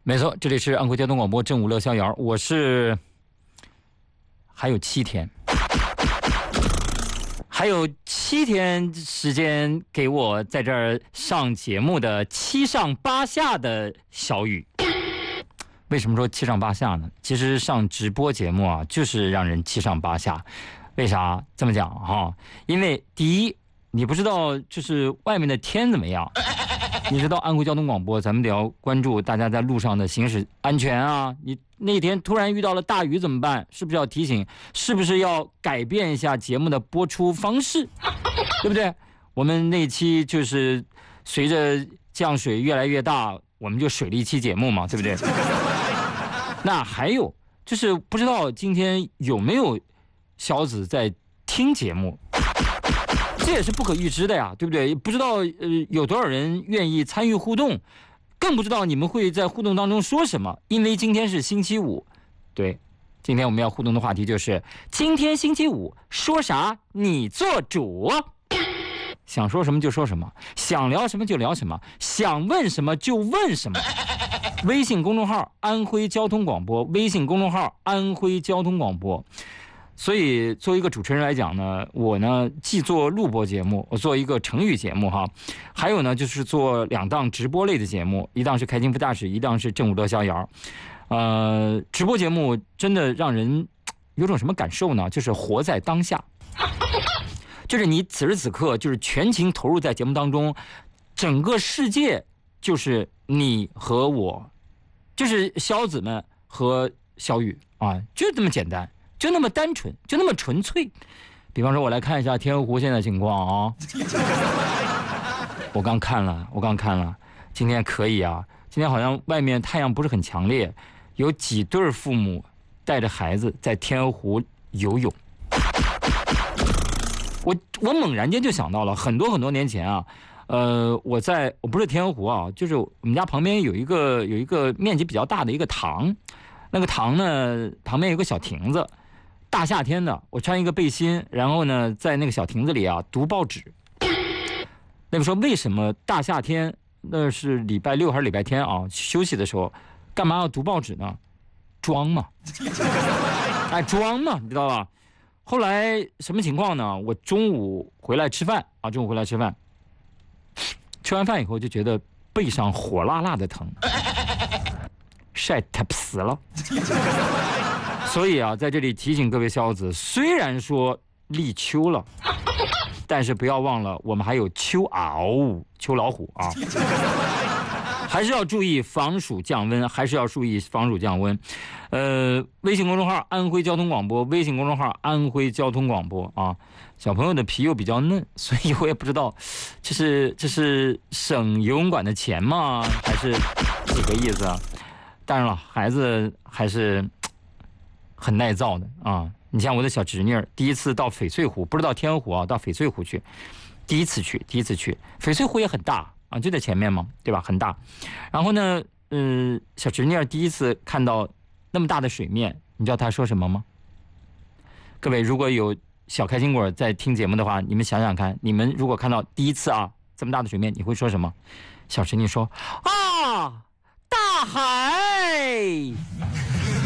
没错，这里是安徽交通广播正午乐逍遥，我是还有7天，还有7天时间给我在这儿上节目的7上8下的小雨。为什么说7上8下呢？其实上直播节目啊，就是让人7上8下。为啥这么讲哈？因为第一，你不知道就是外面的天怎么样。你知道安徽交通广播，咱们得要关注大家在路上的行驶安全啊！你那天突然遇到了大雨怎么办？是不是要提醒？是不是要改变一下节目的播出方式？对不对？我们那期就是随着降水越来越大，我们就水了一期节目嘛，对不对？那还有就是不知道今天有没有小子在听节目？这也是不可预知的呀，对不对？不知道有多少人愿意参与互动，更不知道你们会在互动当中说什么。因为今天是星期五，对，今天我们要互动的话题就是今天星期五说啥你做主，想说什么就说什么，想聊什么就聊什么，想问什么就问什么。微信公众号安徽交通广播，微信公众号安徽交通广播。所以作为一个主持人来讲呢，我呢既做录播节目，我做一个成语节目哈，还有呢就是做2档直播类的节目，一档是开心副驾驶，一档是正午乐逍遥。直播节目真的让人有种什么感受呢？就是活在当下，就是你此时此刻就是全情投入在节目当中，整个世界就是你和我，就是小子们和小雨啊，就这么简单。就那么单纯，就那么纯粹。比方说我来看一下天鹅湖现在情况啊。我刚看了，今天可以啊。今天好像外面太阳不是很强烈，有几对父母带着孩子在天鹅湖游泳。我猛然间就想到了很多年前啊，我不是天鹅湖啊，就是我们家旁边有一个面积比较大的一个塘，那个塘呢旁边有个小亭子。大夏天的，我穿一个背心，然后呢，在那个小亭子里啊读报纸。那么说，为什么大夏天，那是礼拜6还是礼拜天啊？休息的时候，干嘛要读报纸呢？装嘛，哎，装嘛，你知道吧？后来什么情况呢？我中午回来吃饭，吃完饭以后就觉得背上火辣辣的疼，晒他死了。所以啊，在这里提醒各位小子，虽然说立秋了，但是不要忘了我们还有秋嗷、秋老虎啊，还是要注意防暑降温，微信公众号安徽交通广播，微信公众号安徽交通广播啊。小朋友的皮又比较嫩，所以我也不知道，这是省游泳馆的钱吗？还是这个意思啊？当然了，孩子还是很耐造的啊！你像我的小侄女儿，第一次到翡翠湖，不是到天鹅湖啊，到翡翠湖去，第一次去，翡翠湖也很大啊，就在前面嘛，对吧？很大。然后呢，小侄女儿第一次看到那么大的水面，你知道她说什么吗？各位，如果有小开心果在听节目的话，你们想想看，你们如果看到第一次啊这么大的水面，你会说什么？小侄女说啊，大海。